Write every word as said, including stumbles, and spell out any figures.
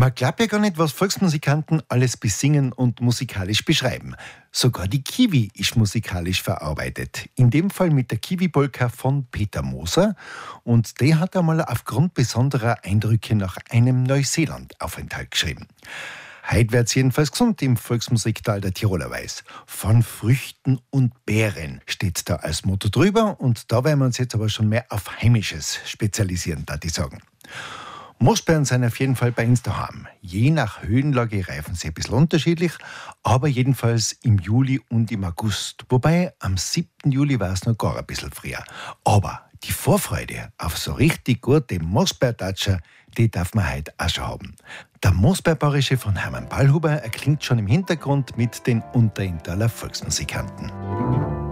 Man glaubt ja gar nicht, was Volksmusikanten alles besingen und musikalisch beschreiben. Sogar die Kiwi ist musikalisch verarbeitet. In dem Fall mit der Kiwi-Polka von Peter Moser. Und der hat einmal aufgrund besonderer Eindrücke nach einem Neuseeland-Aufenthalt geschrieben. Heute wird's jedenfalls gesund im Volksmusiktal der Tiroler Weiß. Von Früchten und Beeren steht da als Motto drüber. Und da werden wir uns jetzt aber schon mehr auf Heimisches spezialisieren, darf ich sagen. Moosbeeren sind auf jeden Fall bei uns daheim. Je nach Höhenlage reifen sie ein bisschen unterschiedlich, aber jedenfalls im Juli und im August. Wobei am siebten Juli war es noch gar ein bisschen früher. Aber die Vorfreude auf so richtig gute Moosbeertatscher, die darf man heute auch schon haben. Der Moosbeerbayerische von Hermann Ballhuber erklingt schon im Hintergrund mit den Unterintaler Volksmusikanten.